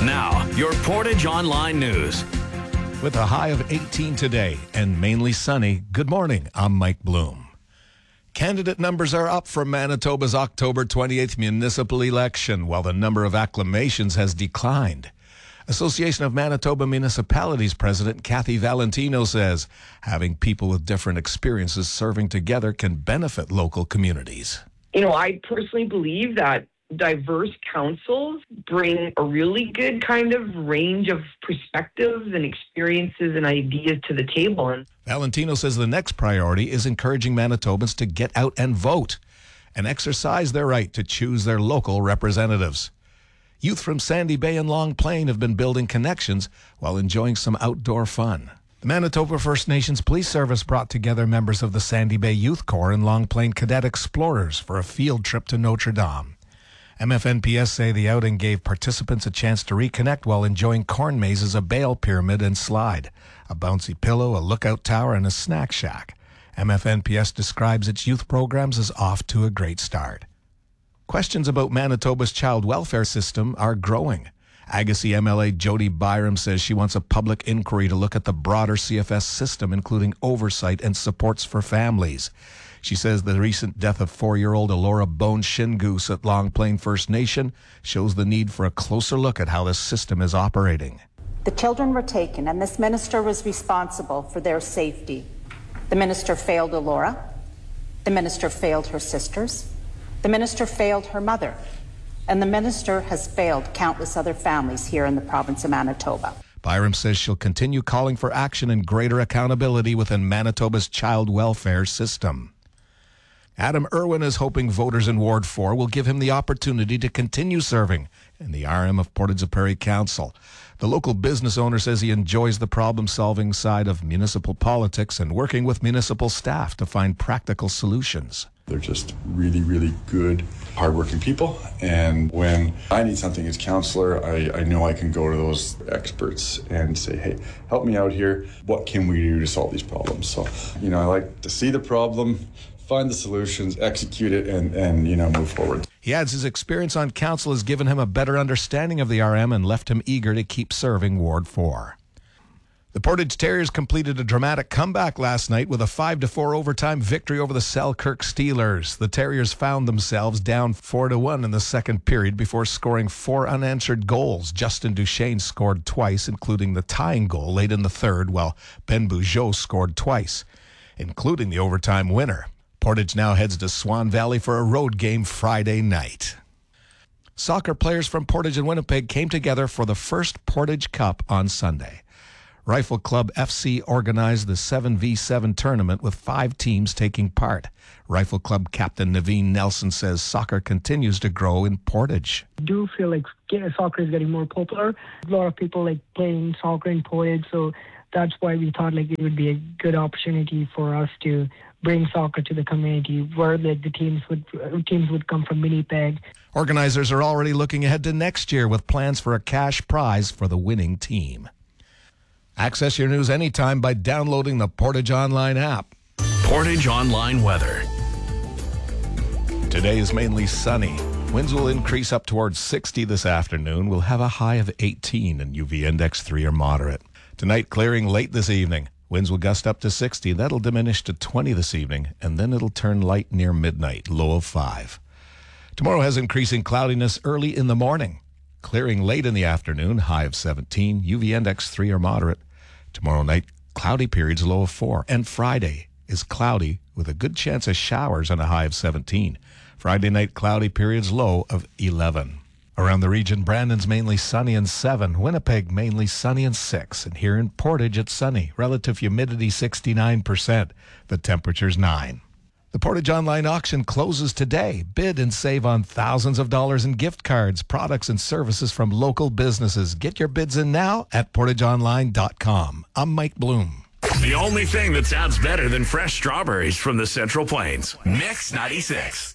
Now, your Portage Online News. With a high of 18 today and mainly sunny, good morning. I'm Mike Bloom. Candidate numbers are up for Manitoba's October 28th municipal election, while the number of acclamations has declined. Association of Manitoba Municipalities President Kathy Valentino says having people with different experiences serving together can benefit local communities. I personally believe that diverse councils bring a really good kind of range of perspectives and experiences and ideas to the table. And Valentino says the next priority is encouraging Manitobans to get out and vote and exercise their right to choose their local representatives. Youth from Sandy Bay and Long Plain have been building connections while enjoying some outdoor fun. The Manitoba First Nations Police Service brought together members of the Sandy Bay Youth Corps and Long Plain Cadet Explorers for a field trip to Notre Dame. MFNPS say the outing gave participants a chance to reconnect while enjoying corn mazes, a bale pyramid and slide, a bouncy pillow, a lookout tower, and a snack shack. MFNPS describes its youth programs as off to a great start. Questions about Manitoba's child welfare system are growing. Agassiz MLA Jody Byram says she wants a public inquiry to look at the broader CFS system, including oversight and supports for families. She says the recent death of 4-year-old Elora Bone Shingoose at Long Plain First Nation shows the need for a closer look at how the system is operating. The children were taken, and this minister was responsible for their safety. The minister failed Elora. The minister failed her sisters. The minister failed her mother, and the minister has failed countless other families here in the province of Manitoba. Byram says she'll continue calling for action and greater accountability within Manitoba's child welfare system. Adam Irwin is hoping voters in Ward 4 will give him the opportunity to continue serving in the RM of Portage Prairie Council. The local business owner says he enjoys the problem-solving side of municipal politics and working with municipal staff to find practical solutions. They're just really, really good, hardworking people. And when I need something as councillor, I know I can go to those experts and say, hey, help me out here. What can we do to solve these problems? So, I like to see the problem, find the solutions, execute it, and move forward. He adds his experience on council has given him a better understanding of the RM and left him eager to keep serving Ward 4. The Portage Terriers completed a dramatic comeback last night with a 5-4 overtime victory over the Selkirk Steelers. The Terriers found themselves down 4-1 in the second period before scoring 4 unanswered goals. Justin Duchesne scored twice, including the tying goal late in the third, while Ben Bugeaud scored twice, including the overtime winner. Portage now heads to Swan Valley for a road game Friday night. Soccer players from Portage and Winnipeg came together for the first Portage Cup on Sunday. Rifle Club FC organized the 7v7 tournament with 5 teams taking part. Rifle Club captain Naveen Nelson says soccer continues to grow in Portage. I do feel like soccer is getting more popular. A lot of people like playing soccer in Portage, so that's why we thought it would be a good opportunity for us to bring soccer to the community, where the teams would come from Winnipeg. Organizers are already looking ahead to next year with plans for a cash prize for the winning team. Access your news anytime by downloading the Portage Online app. Portage Online weather. Today is mainly sunny. Winds will increase up towards 60 this afternoon. We'll have a high of 18 and UV index 3 or moderate. Tonight, clearing late this evening. Winds will gust up to 60. That'll diminish to 20 this evening, and then it'll turn light near midnight, low of 5. Tomorrow has increasing cloudiness early in the morning. Clearing late in the afternoon, high of 17, UV index 3 or moderate. Tomorrow night, cloudy periods, low of 4. And Friday is cloudy with a good chance of showers and a high of 17. Friday night, cloudy periods, low of 11. Around the region, Brandon's mainly sunny and 7. Winnipeg, mainly sunny and 6. And here in Portage, it's sunny. Relative humidity, 69%. The temperature's 9. The Portage Online auction closes today. Bid and save on thousands of dollars in gift cards, products, and services from local businesses. Get your bids in now at portageonline.com. I'm Mike Bloom. The only thing that sounds better than fresh strawberries from the Central Plains. Mix 96.